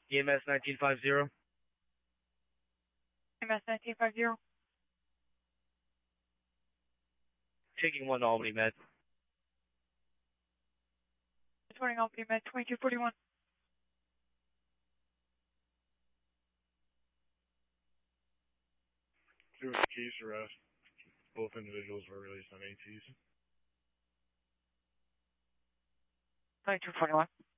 EMS 1950. EMS 1950. Taking 1 to Albany Med. Returning Albany Med 2241. There was a case arrest. Both individuals were released on ATs. 2241.